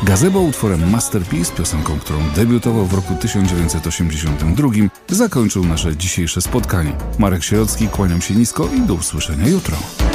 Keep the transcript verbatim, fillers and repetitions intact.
Gazebo utworem Masterpiece, piosenką, którą debiutował w roku tysiąc dziewięćset osiemdziesiątym drugim, zakończył nasze dzisiejsze spotkanie. Marek Sierocki, kłaniam się nisko i do usłyszenia jutro.